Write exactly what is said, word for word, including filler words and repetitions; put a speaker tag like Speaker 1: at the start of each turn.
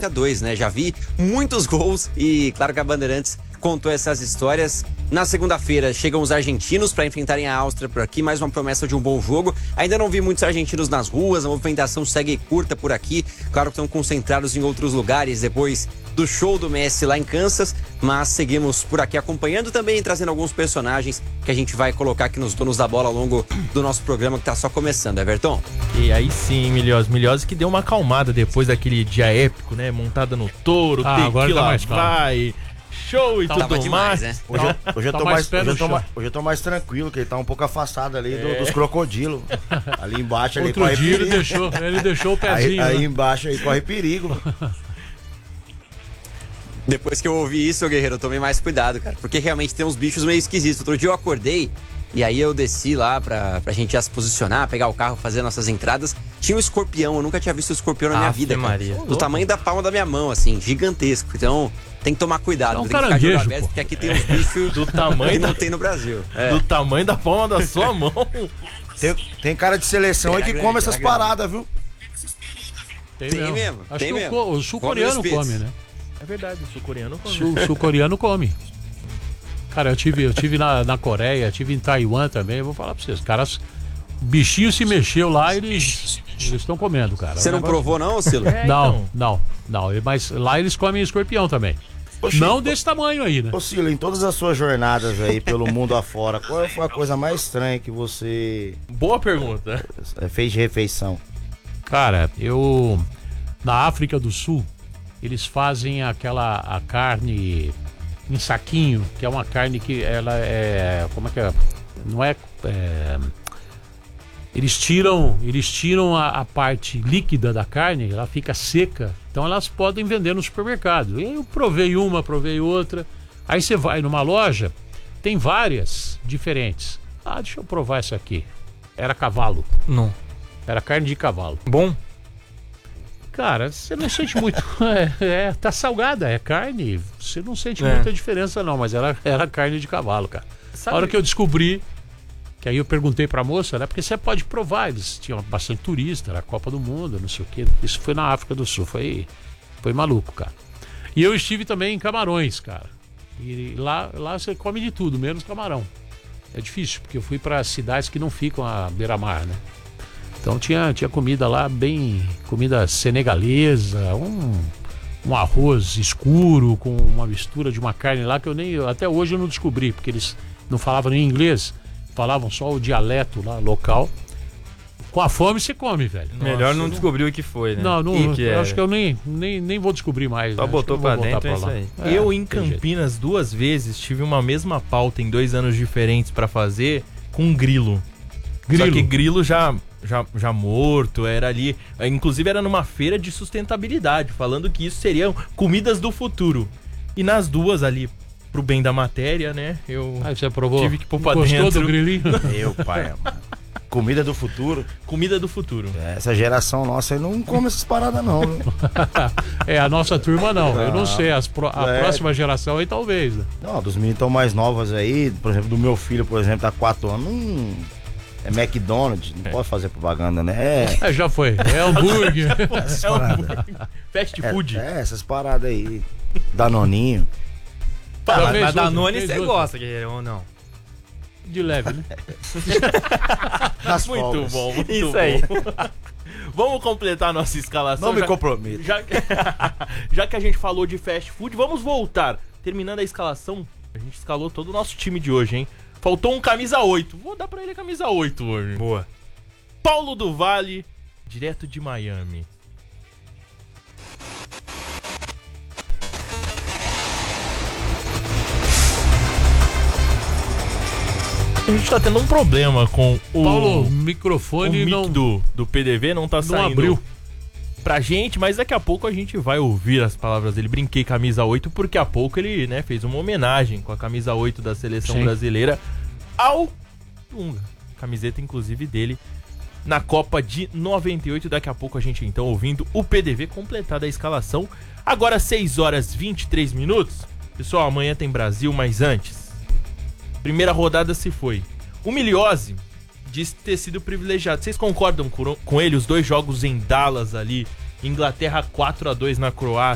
Speaker 1: a dois, né? Já vi muitos gols e claro que a Bandeirantes contou essas histórias. Na segunda-feira chegam os argentinos para enfrentarem a Áustria por aqui, mais uma promessa de um bom jogo. Ainda não vi muitos argentinos nas ruas, a movimentação segue curta por aqui. Claro que estão concentrados em outros lugares depois do show do Messi lá em Kansas, mas seguimos por aqui acompanhando também, trazendo alguns personagens que a gente vai colocar aqui nos donos da bola ao longo do nosso programa que tá só começando, Everton.
Speaker 2: E aí sim, Milhose, Milhose que deu uma acalmada depois daquele dia épico, né? Montada no touro,
Speaker 3: ah, agora tá mais
Speaker 2: vai... Show e
Speaker 1: tá
Speaker 2: tudo
Speaker 1: demais,
Speaker 2: mais.
Speaker 1: Né?
Speaker 4: Hoje, eu, hoje, eu
Speaker 3: tá
Speaker 4: tô
Speaker 3: mais
Speaker 4: mais, hoje, eu tô
Speaker 3: chão.
Speaker 4: mais, hoje eu tô mais tranquilo, que ele tá um pouco afastado ali
Speaker 2: É.
Speaker 4: do, dos crocodilos. Ali embaixo ali
Speaker 3: Outro
Speaker 4: corre
Speaker 3: dia ele
Speaker 4: perigo.
Speaker 3: deixou, ele deixou o pezinho.
Speaker 4: Aí, aí
Speaker 3: né?
Speaker 4: embaixo aí corre perigo.
Speaker 1: Depois que eu ouvi isso, Guerreiro, eu tomei mais cuidado, cara. Porque realmente tem uns bichos meio esquisitos. Outro dia eu acordei e aí eu desci lá pra, pra gente já se posicionar, pegar o carro, fazer nossas entradas. Tinha um escorpião, eu nunca tinha visto um escorpião na minha
Speaker 2: Ave
Speaker 1: vida, cara.
Speaker 2: Maria.
Speaker 1: Do tamanho da palma da minha mão, assim, gigantesco. Então tem que tomar cuidado.
Speaker 3: É um
Speaker 1: tem que ficar de olho
Speaker 3: caranguejo,
Speaker 1: aberto,
Speaker 3: pô.
Speaker 1: porque aqui tem uns bichos
Speaker 2: Do tamanho
Speaker 1: que não
Speaker 2: da-
Speaker 1: tem no Brasil. É.
Speaker 2: Do tamanho da palma da sua mão.
Speaker 4: Tem, tem cara de seleção aí que
Speaker 1: Era
Speaker 4: come
Speaker 1: grande,
Speaker 4: essas
Speaker 1: era grande.
Speaker 4: paradas, viu?
Speaker 1: Tem mesmo,
Speaker 3: Acho
Speaker 1: tem
Speaker 3: que o
Speaker 1: mesmo.
Speaker 3: co- o sul-coreano
Speaker 1: Come os
Speaker 3: come,
Speaker 1: peitos.
Speaker 3: né?
Speaker 2: É verdade, o sul-coreano come.
Speaker 3: Sul- Sul-coreano come. Cara, eu tive, eu tive na, na Coreia, tive em Taiwan também. Eu vou falar pra vocês, os caras, o bichinho se mexeu lá, eles eles estão comendo, cara.
Speaker 1: Você
Speaker 3: É um
Speaker 1: não
Speaker 3: negócio-
Speaker 1: provou não, Silo?
Speaker 2: É,
Speaker 3: Não,
Speaker 2: então.
Speaker 3: não, não. Mas lá eles comem escorpião também.
Speaker 4: Ô, Chico,
Speaker 3: Não desse tamanho aí, né?
Speaker 4: Ô, Silo, em todas as suas jornadas aí pelo mundo afora, qual foi a coisa mais estranha que você
Speaker 2: Boa pergunta.
Speaker 4: eh, fez de refeição?
Speaker 3: Cara, eu na África do Sul eles fazem aquela a carne em saquinho, que é uma carne que ela é, como é que é? Não é, é eles tiram, eles tiram a, a parte líquida da carne, ela fica seca, então elas podem vender no supermercado. E aí eu provei uma, provei outra. Aí você vai numa loja, tem várias diferentes. Ah, deixa eu provar essa aqui. Era cavalo,
Speaker 2: Não.
Speaker 3: era carne de cavalo.
Speaker 2: Bom?
Speaker 3: Cara, você não sente muito. É, é, tá salgada, é carne. Você não sente
Speaker 2: É.
Speaker 3: muita diferença, não, mas era, era carne de cavalo, cara.
Speaker 2: Sabe-
Speaker 3: A hora que eu descobri, que aí eu perguntei pra moça, né? Porque você pode provar, eles tinham bastante turista, era a Copa do Mundo, não sei o quê. Isso foi na África do Sul, foi, foi maluco, cara. E eu estive também em Camarões, cara. E lá, lá você come de tudo, menos camarão. É difícil, porque eu fui pra cidades que não ficam à beira-mar, né? Então tinha, tinha comida lá bem. Comida senegalesa, um, um arroz escuro com uma mistura de uma carne lá que eu nem. Até hoje eu não descobri, porque eles não falavam nem inglês, falavam só o dialeto lá local. Com a fome você come, velho.
Speaker 5: Melhor não
Speaker 3: Nossa,
Speaker 5: descobrir o que foi, né?
Speaker 3: Não, não,
Speaker 5: E que
Speaker 3: eu
Speaker 5: é.
Speaker 3: acho que eu nem, nem, nem vou descobrir mais.
Speaker 5: Só
Speaker 3: né? Acho
Speaker 5: botou
Speaker 3: que eu não
Speaker 5: pra
Speaker 3: vou voltar
Speaker 5: dentro,
Speaker 3: pra
Speaker 5: é
Speaker 3: lá.
Speaker 5: isso aí.
Speaker 2: Eu em
Speaker 3: tem jeito.
Speaker 2: Campinas duas vezes tive uma mesma pauta em dois anos diferentes pra fazer com grilo.
Speaker 3: Grilo.
Speaker 2: Só que grilo já, já, já morto, era ali. Inclusive era numa feira de sustentabilidade, falando que isso seriam comidas do futuro. E nas duas ali, pro bem da matéria, né? Eu.
Speaker 3: Aí você provou?
Speaker 2: Tive que pôr pra
Speaker 3: Gostou
Speaker 2: dentro.
Speaker 3: do grilinho?
Speaker 4: Meu pai, mano. Comida do futuro.
Speaker 2: Comida do futuro.
Speaker 4: Essa geração nossa aí não come essas paradas, não. Viu?
Speaker 3: É, a nossa turma não. Eu não
Speaker 4: Não.
Speaker 3: sei. As pro- a
Speaker 4: É.
Speaker 3: próxima geração aí talvez, né?
Speaker 4: Não, dos meninos tão mais novos aí, por exemplo, do meu filho, por exemplo, tá quatro anos, não. É McDonald's, não pode fazer propaganda, né? É.
Speaker 3: É, já foi. É hambúrguer.
Speaker 4: Essas
Speaker 2: É um
Speaker 4: paradas.
Speaker 2: fast
Speaker 4: É,
Speaker 2: food.
Speaker 4: é, essas paradas aí. Danoninho.
Speaker 3: Já
Speaker 5: Ah,
Speaker 3: fez
Speaker 5: mas
Speaker 3: outra,
Speaker 5: Danone
Speaker 3: fez
Speaker 5: você
Speaker 3: outra.
Speaker 5: gosta, Guerreiro, ou não?
Speaker 3: De leve, né?
Speaker 4: Nas
Speaker 2: Muito
Speaker 4: folgas.
Speaker 2: bom, muito
Speaker 5: Isso
Speaker 2: bom.
Speaker 5: aí.
Speaker 2: Vamos completar nossa escalação.
Speaker 4: Não me
Speaker 2: já-
Speaker 4: comprometo.
Speaker 2: Já, já que a gente falou de fast food, vamos voltar. Terminando a escalação, a gente escalou todo o nosso time de hoje, hein? Faltou um camisa oito. Vou dar pra ele a camisa oito hoje.
Speaker 5: Boa.
Speaker 2: Paulo do Vale, direto de Miami. A gente tá tendo um problema com o,
Speaker 3: Paulo,
Speaker 2: o
Speaker 3: microfone
Speaker 2: mic
Speaker 3: não,
Speaker 2: do, do P D V, não tá
Speaker 3: não
Speaker 2: saindo
Speaker 3: abriu.
Speaker 2: pra gente, mas daqui a pouco a gente vai ouvir as palavras dele. Brinquei camisa oito porque há pouco ele, né, fez uma homenagem com a camisa oito da seleção
Speaker 3: Sim.
Speaker 2: brasileira ao Dunga. Camiseta, inclusive, dele na Copa de noventa e oito. Daqui a pouco a gente, então, ouvindo o P D V completada a escalação. Agora, seis horas e vinte e três minutos. Pessoal, amanhã tem Brasil, mas antes... Primeira rodada se foi. O Miliose disse ter sido privilegiado. Vocês concordam com, com ele? Os dois jogos em Dallas ali. Inglaterra quatro a dois na Croácia.